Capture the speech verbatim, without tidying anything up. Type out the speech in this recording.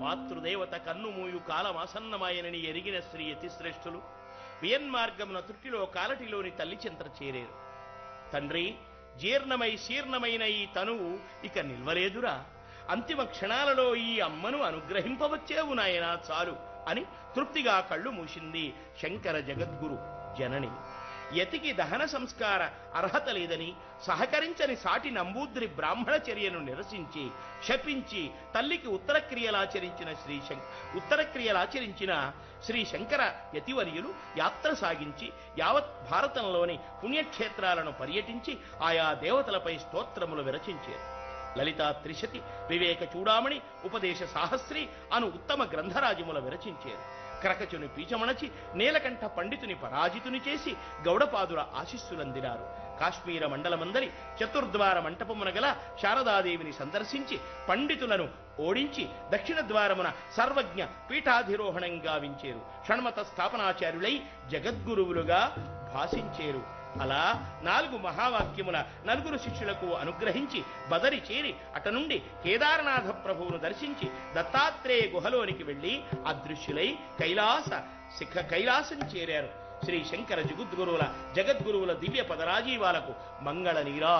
మాతృదేవత కన్నుమూయు కాలమాసన్నమాయనని ఎరిగిన శ్రీ యతిశ్రేష్ఠులు వియన్మార్గమున తుట్టిలో కాలటిలోని తల్లి చెంత చేరేరు. తండ్రి, జీర్ణమై శీర్ణమైన ఈ తనువు ఇక నిల్వలేదురా, అంతిమ క్షణాలలో ఈ అమ్మను అనుగ్రహింపవచ్చేవు నాయనా చాలు అని తృప్తిగా కళ్ళు మూసింది శంకర జగద్గురు జనని. యతికి దహన సంస్కార అర్హత లేదని సహకరించని సాటి నంబూద్రి బ్రాహ్మణ చర్యను నిరసించి శపించి తల్లికి ఉత్తరక్రియలాచరించిన శ్రీ శం ఉత్తరక్రియలాచరించిన శ్రీ శంకర యతివర్యులు యాత్ర సాగించి యావత్ భారతంలోని పుణ్యక్షేత్రాలను పర్యటించి ఆయా దేవతలపై స్తోత్రములు విరచించారు. లలితా త్రిశతి, వివేక చూడామణి, ఉపదేశ సాహస్రి అను ఉత్తమ గ్రంథరాజముల విరచించారు. క్రకచుని పీచమణచి నీలకంఠ పండితుని పరాజితుని చేసి గౌడపాదుల ఆశీస్సులందినారు. కాశ్మీర మండలమందరి చతుర్ద్వార మంటపమున గల శారదాదేవిని సందర్శించి పండితులను ఓడించి దక్షిణ ద్వారమున సర్వజ్ఞ పీఠాధిరోహణం గావించేరు. షణ్మత స్థాపనాచార్యులై జగద్గురువులుగా భాషించేరు. అలా నాలుగు మహావాక్యముల నలుగురు శిష్యులకు అనుగ్రహించి బదరి చేరి అట నుండి కేదారనాథ ప్రభువును దర్శించి దత్తాత్రేయ గుహలోనికి వెళ్లి అదృశ్యులై కైలాస శిఖ కైలాసం చేరారు. శ్రీ శంకర జగద్గురువుల జగద్గురువుల దివ్య పదరాజీవాలకు మంగళ నీరా